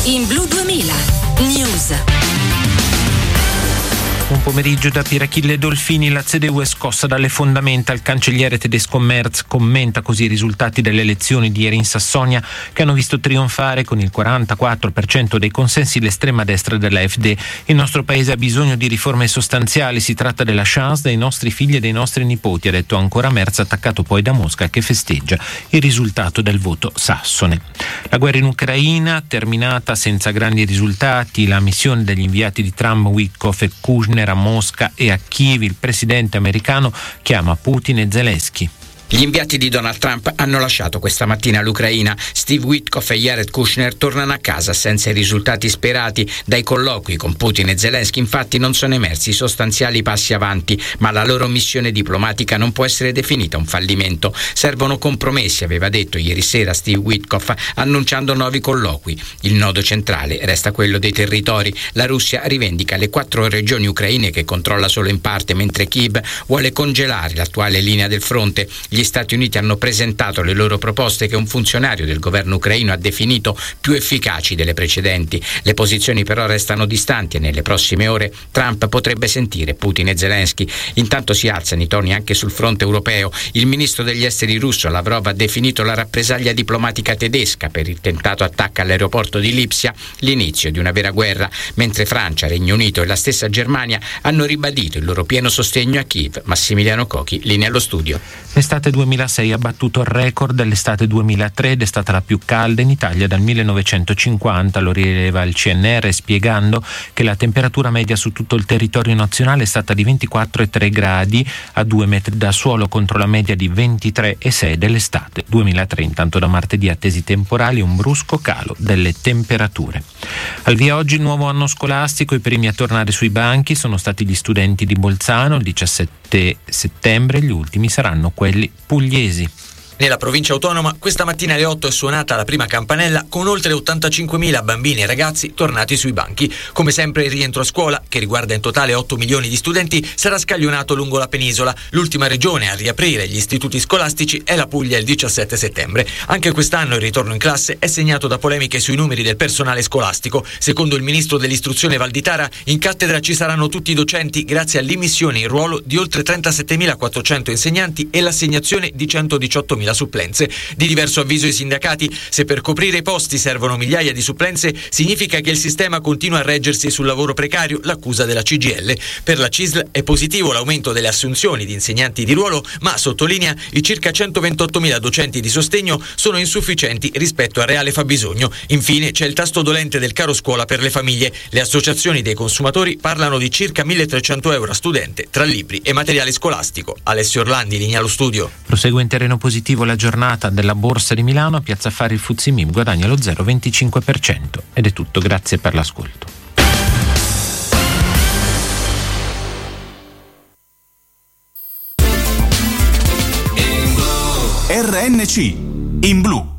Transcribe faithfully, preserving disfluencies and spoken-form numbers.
In Blu duemila News. Un pomeriggio da Pirachille Dolfini, la C D U è scossa dalle fondamenta. Il cancelliere tedesco Merz commenta così i risultati delle elezioni di ieri in Sassonia, che hanno visto trionfare con il quarantaquattro per cento dei consensi l'estrema destra della F D. Il nostro paese ha bisogno di riforme sostanziali, si tratta della chance dei nostri figli e dei nostri nipoti, ha detto ancora Merz, attaccato poi da Mosca, che festeggia il risultato del voto sassone. La guerra in Ucraina terminata senza grandi risultati, la missione degli inviati di Trump, Witkoff e Kushner a Mosca e a Kiev. Il presidente americano chiama Putin e Zelensky. Gli inviati di Donald Trump hanno lasciato questa mattina l'Ucraina. Steve Witkoff e Jared Kushner tornano a casa senza i risultati sperati. Dai colloqui con Putin e Zelensky infatti non sono emersi sostanziali passi avanti, ma la loro missione diplomatica non può essere definita un fallimento. Servono compromessi, aveva detto ieri sera Steve Witkoff, annunciando nuovi colloqui. Il nodo centrale resta quello dei territori. La Russia rivendica le quattro regioni ucraine che controlla solo in parte, mentre Kiev vuole congelare l'attuale linea del fronte. Gli Gli Stati Uniti hanno presentato le loro proposte, che un funzionario del governo ucraino ha definito più efficaci delle precedenti. Le posizioni però restano distanti e nelle prossime ore Trump potrebbe sentire Putin e Zelensky. Intanto si alzano i toni anche sul fronte europeo. Il ministro degli esteri russo Lavrov ha definito la rappresaglia diplomatica tedesca per il tentato attacco all'aeroporto di Lipsia l'inizio di una vera guerra, mentre Francia, Regno Unito e la stessa Germania hanno ribadito il loro pieno sostegno a Kiev. Massimiliano Cochi, linea allo studio. L'estate duemilasei ha battuto il record dell'estate duemilatré ed è stata la più calda in Italia dal millenovecentocinquanta, lo rileva il C N R spiegando che la temperatura media su tutto il territorio nazionale è stata di ventiquattro virgola tre gradi a due metri da suolo contro la media di ventitré virgola sei dell'estate duemilatré. Intanto da martedì attesi temporali e un brusco calo delle temperature. Al via oggi il nuovo anno scolastico, i primi a tornare sui banchi sono stati gli studenti di Bolzano il diciassette settembre, gli ultimi saranno quelli pugliesi. Nella provincia autonoma questa mattina alle otto è suonata la prima campanella con oltre ottantacinquemila bambini e ragazzi tornati sui banchi. Come sempre il rientro a scuola, che riguarda in totale otto milioni di studenti, sarà scaglionato lungo la penisola. L'ultima regione a riaprire gli istituti scolastici è la Puglia il diciassette settembre. Anche quest'anno il ritorno in classe è segnato da polemiche sui numeri del personale scolastico. Secondo il ministro dell'istruzione Valditara, in cattedra ci saranno tutti i docenti grazie all'immissione in ruolo di oltre trentasettemilaquattrocento insegnanti e l'assegnazione di centodiciottomila supplenze. Di diverso avviso i sindacati: se per coprire i posti servono migliaia di supplenze, significa che il sistema continua a reggersi sul lavoro precario, l'accusa della C G I L. Per la C I S L è positivo l'aumento delle assunzioni di insegnanti di ruolo, ma sottolinea i circa centoventottomila docenti di sostegno sono insufficienti rispetto al reale fabbisogno. Infine c'è il tasto dolente del caro scuola per le famiglie. Le associazioni dei consumatori parlano di circa milletrecento euro a studente tra libri e materiale scolastico. Alessio Orlandi, linea allo studio. Prosegue in terreno positivo la giornata della Borsa di Milano. A Piazza Affari il F T S E M I B guadagna lo zero virgola venticinque per cento. Ed è tutto, grazie per l'ascolto. R N C in blu.